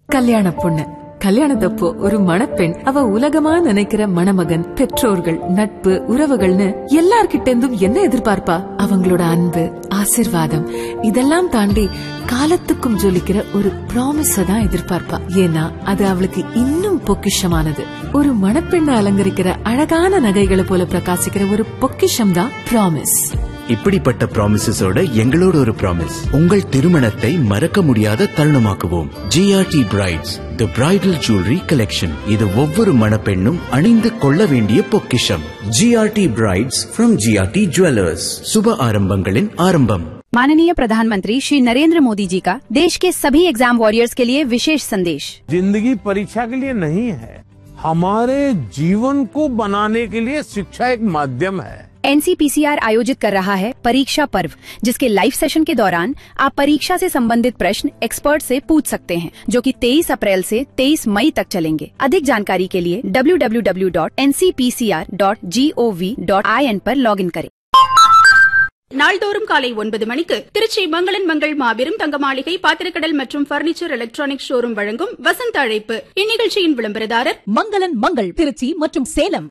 கல்யாண பொண்ணு கல்யாணத்தப்போ ஒரு மணப்பெண் அவ உலகமா நினைக்கிற மணமகன், பெற்றோர்கள், நட்பு, உறவுகள்னு எல்லார்கிட்ட இருந்தும் என்ன எதிர்பார்ப்பா? அவங்களோட அன்பு, ஆசிர்வாதம் இதெல்லாம் தாண்டி காலத்துக்கும் ஜொலிக்கிற ஒரு ப்ராமிஸ தான் எதிர்பார்ப்பா. ஏன்னா அது அவளுக்கு இன்னும் பொக்கிஷமானது. ஒரு மணப்பெண்ணை அலங்கரிக்கிற அழகான நகைகளை போல பிரகாசிக்கிற ஒரு பொக்கிஷம் தான் ப்ராமிஸ். இப்படிப்பட்ட ப்ராமிசஸோட எங்களோட ஒரு ப்ராமிஸ், உங்கள் திருமணத்தை மறக்க முடியாத தருணமாக்குவோம். ஜிஆர்டி பிரைட்ஸ், தி பிரைடல் ஜுவல்லரி கலெக்ஷன். இது ஒவ்வொரு மணப்பெண்ணும் அணிந்து கொள்ள வேண்டிய பொக்கிஷம். GRT brides from GRT jewellers. சுப ஆரம்பங்களின் ஆரம்பம். माननीय प्रधानमंत्री श्री नरेंद्र मोदी जी का देश के सभी एग्जाम वॉरियर्स के लिए विशेष संदेश। जिंदगी परीक्षा के लिए नहीं है, हमारे जीवन को बनाने के लिए शिक्षा एक माध्यम है। एनसीपीसीआर आयोजित कर रहा है परीक्षा पर्व, जिसके लाइव सेशन के दौरान आप परीक्षा से संबंधित प्रश्न एक्सपर्ट से पूछ सकते हैं, जो कि 23 अप्रैल से 23 मई तक चलेंगे। अधिक जानकारी के लिए www.ncpcr.gov.in पर लॉगिन करें। நாள்தோறும் காலை 9 மணிக்கு திருச்சி மங்களன் மங்கள் மாபெரும் தங்க மாளிகை, பாத்திரக்கடல் மற்றும் பர்னிச்சர் எலக்ட்ரானிக் ஷோரூம் வழங்கும் வசந்த அழைப்பு. இந்நிகழ்ச்சியின் விளம்பரதாரர் மங்களன் மங்கள், திருச்சி மற்றும் சேலம்.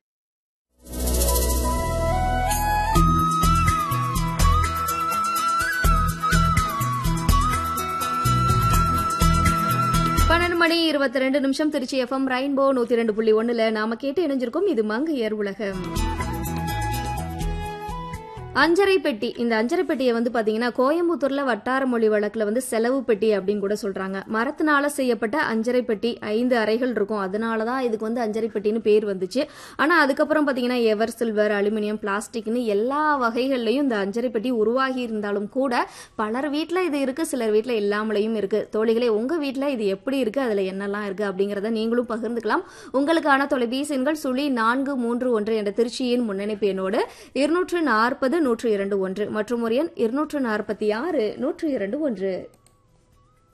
மணி 22 திருச்சி எஃப்எம் ரெயின்போ 102.1 நாம கேட்டு இணைஞ்சிருக்கோம். இது மங்கையர் உலகம். அஞ்சரை பெட்டி. இந்த அஞ்சரை பெட்டியை பாத்தீங்கன்னா கோயம்புத்தூர்ல வட்டார மொழி வழக்குல செலவு பெட்டி அப்படின்னு கூட சொல்றாங்க. மரத்தினால செய்யப்பட்ட அஞ்சரை பெட்டி 5 அறைகள் இருக்கும். அதனாலதான் இதுக்கு அஞ்சரை பெட்டின்னு பேர் வந்துச்சு. ஆனா அதுக்கப்புறம் பாத்தீங்கன்னா எவர் சில்வர், அலுமினியம், பிளாஸ்டிக்னு எல்லா வகைகள்லயும் இந்த அஞ்சரை பெட்டி உருவாகி இருந்தாலும் கூட பலர் வீட்டுல இது இருக்கு, சிலர் வீட்டுல இல்லாமலையும் இருக்கு. தோழிகளே, உங்க வீட்டுல இது எப்படி இருக்கு, அதுல என்னெல்லாம் இருக்கு அப்படிங்கறத நீங்களும் பகிர்ந்துக்கலாம். உங்களுக்கான தொலைபேசி எண்கள் 0431 என்ற திருச்சியின் முன்னணிப்பு எண்ணோடு 240 102 1 மற்றும் ஒரு எண் 246 102 1.